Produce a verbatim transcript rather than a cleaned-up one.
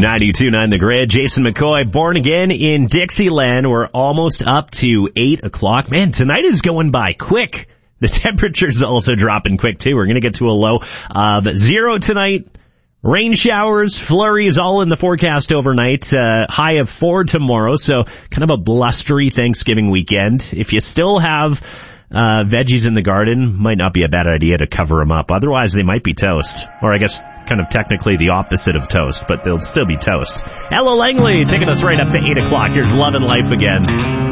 ninety-two point nine The Grid. Jason McCoy, Born Again in Dixieland. We're almost up to eight o'clock. Man, tonight is going by quick. The temperature's also dropping quick, too. We're going to get to a low of zero tonight. Rain showers, flurries, all in the forecast overnight. Uh, high of four tomorrow, so kind of a blustery Thanksgiving weekend. If you still have uh veggies in the garden, might not be a bad idea to cover them up. Otherwise, they might be toast. Or I guess kind of technically the opposite of toast, but they'll still be toast. Ella Langley taking us right up to eight o'clock. Here's Love and Life again.